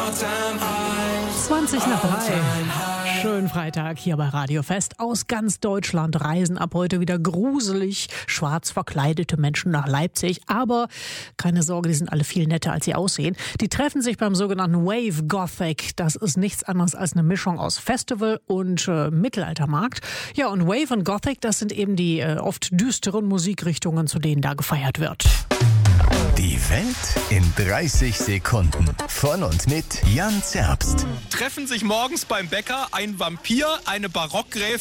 20 nach 3. Schönen Freitag hier bei Radio Fest. Aus ganz Deutschland reisen ab heute wieder gruselig schwarz verkleidete Menschen nach Leipzig. Aber keine Sorge, die sind alle viel netter, als sie aussehen. Die treffen sich beim sogenannten Wave Gothic. Das ist nichts anderes als eine Mischung aus Festival und Mittelaltermarkt. Ja, und Wave und Gothic, das sind eben die oft düsteren Musikrichtungen, zu denen da gefeiert wird. Die Welt in 30 Sekunden. Von und mit Jan Zerbst. Treffen sich morgens beim Bäcker ein Vampir, eine Barockgräfin